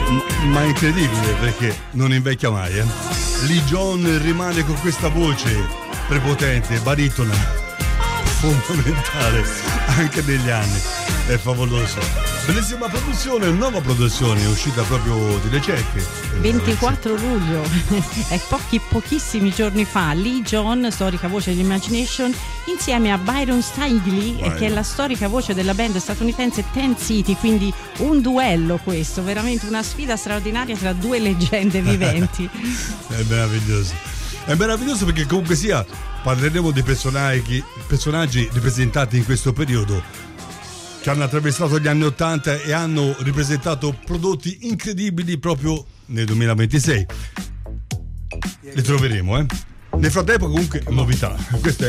Ma è incredibile perché non invecchia mai, Lee John rimane con questa voce prepotente, baritona, fondamentale anche negli anni. È favoloso. Bellissima produzione, nuova produzione, uscita proprio di recente. 24 luglio, e pochissimi giorni fa, Lee John, storica voce degli Imagination, insieme a Byron Stigley, che è la storica voce della band statunitense Ten City, quindi un duello questo, veramente una sfida straordinaria tra due leggende viventi. È meraviglioso perché comunque sia, parleremo dei personaggi rappresentati in questo periodo, che hanno attraversato gli anni 80 e hanno ripresentato prodotti incredibili proprio nel 2026. Li troveremo, Nel frattempo comunque novità. Questa